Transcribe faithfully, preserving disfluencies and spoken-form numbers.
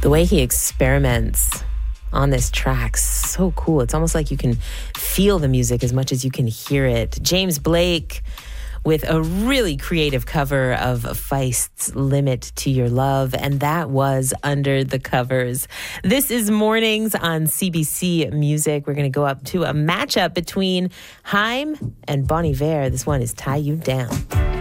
The way he experiments on this track, so cool. It's almost like you can feel the music as much as you can hear it. James Blake with a really creative cover of Feist's Limit to Your Love, and that was Under the Covers. This is Mornings on C B C Music. We're going to go up to a matchup between Haim and Bon Iver. This one is Tie You Down.